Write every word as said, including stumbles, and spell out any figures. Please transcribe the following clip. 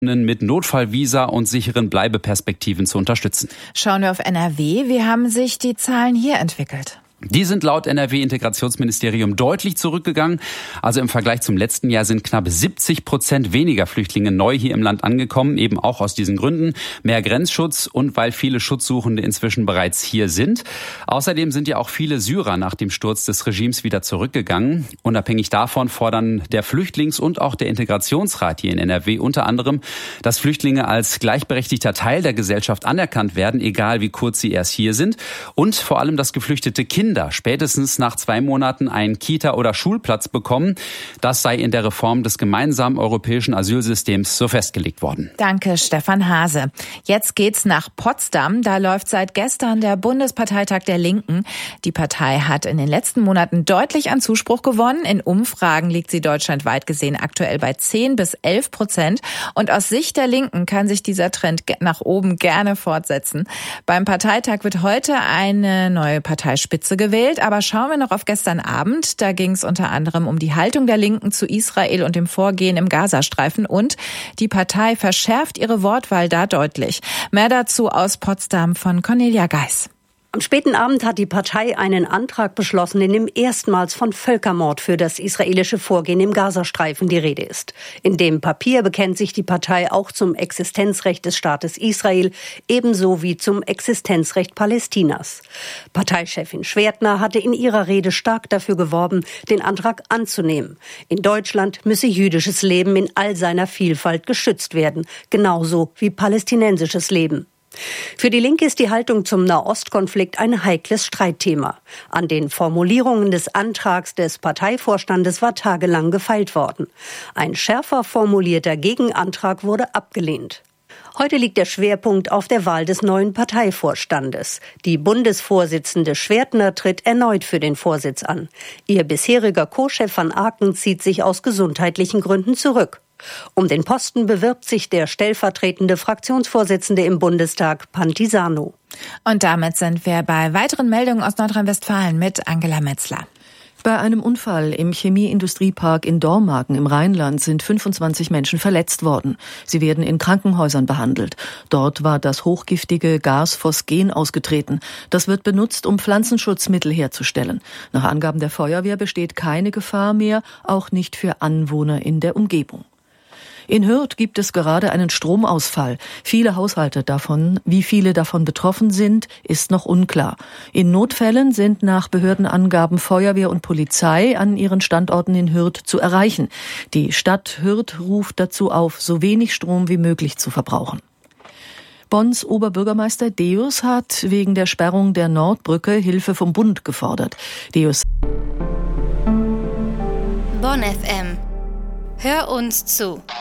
mit Notfallvisa und sicheren Bleibeperspektiven zu unterstützen. Schauen wir auf N R W. Wie haben sich die Zahlen hier entwickelt? Die sind laut N R W-Integrationsministerium deutlich zurückgegangen. Also im Vergleich zum letzten Jahr sind knapp siebzig Prozent weniger Flüchtlinge neu hier im Land angekommen, eben auch aus diesen Gründen. Mehr Grenzschutz und weil viele Schutzsuchende inzwischen bereits hier sind. Außerdem sind ja auch viele Syrer nach dem Sturz des Regimes wieder zurückgegangen. Unabhängig davon fordern der Flüchtlings- und auch der Integrationsrat hier in N R W unter anderem, dass Flüchtlinge als gleichberechtigter Teil der Gesellschaft anerkannt werden, egal wie kurz sie erst hier sind. Und vor allem, dass geflüchtete Kinder spätestens nach zwei Monaten einen Kita- oder Schulplatz bekommen. Das sei in der Reform des gemeinsamen europäischen Asylsystems so festgelegt worden. Danke, Stefan Hase. Jetzt geht's nach Potsdam. Da läuft seit gestern der Bundesparteitag der Linken. Die Partei hat in den letzten Monaten deutlich an Zuspruch gewonnen. In Umfragen liegt sie deutschlandweit gesehen aktuell bei zehn bis elf Prozent. Und aus Sicht der Linken kann sich dieser Trend nach oben gerne fortsetzen. Beim Parteitag wird heute eine neue Parteispitze gewählt. Aber schauen wir noch auf gestern Abend. Da ging es unter anderem um die Haltung der Linken zu Israel und dem Vorgehen im Gazastreifen. Und die Partei verschärft ihre Wortwahl da deutlich. Mehr dazu aus Potsdam von Cornelia Geis. Am späten Abend hat die Partei einen Antrag beschlossen, in dem erstmals von Völkermord für das israelische Vorgehen im Gazastreifen die Rede ist. In dem Papier bekennt sich die Partei auch zum Existenzrecht des Staates Israel, ebenso wie zum Existenzrecht Palästinas. Parteichefin Schwertner hatte in ihrer Rede stark dafür geworben, den Antrag anzunehmen. In Deutschland müsse jüdisches Leben in all seiner Vielfalt geschützt werden, genauso wie palästinensisches Leben. Für die Linke ist die Haltung zum Nahostkonflikt ein heikles Streitthema. An den Formulierungen des Antrags des Parteivorstandes war tagelang gefeilt worden. Ein schärfer formulierter Gegenantrag wurde abgelehnt. Heute liegt der Schwerpunkt auf der Wahl des neuen Parteivorstandes. Die Bundesvorsitzende Schwertner tritt erneut für den Vorsitz an. Ihr bisheriger Co-Chef van Aken zieht sich aus gesundheitlichen Gründen zurück. Um den Posten bewirbt sich der stellvertretende Fraktionsvorsitzende im Bundestag, Pantisano. Und damit sind wir bei weiteren Meldungen aus Nordrhein-Westfalen mit Angela Metzler. Bei einem Unfall im Chemieindustriepark in Dormagen im Rheinland sind fünfundzwanzig Menschen verletzt worden. Sie werden in Krankenhäusern behandelt. Dort war das hochgiftige Gas Phosgen ausgetreten. Das wird benutzt, um Pflanzenschutzmittel herzustellen. Nach Angaben der Feuerwehr besteht keine Gefahr mehr, auch nicht für Anwohner in der Umgebung. In Hürth gibt es gerade einen Stromausfall. Viele Haushalte davon, wie viele davon betroffen sind, ist noch unklar. In Notfällen sind nach Behördenangaben Feuerwehr und Polizei an ihren Standorten in Hürth zu erreichen. Die Stadt Hürth ruft dazu auf, so wenig Strom wie möglich zu verbrauchen. Bonns Oberbürgermeister Deus hat wegen der Sperrung der Nordbrücke Hilfe vom Bund gefordert. Deus. Bonn F M. Hör uns zu.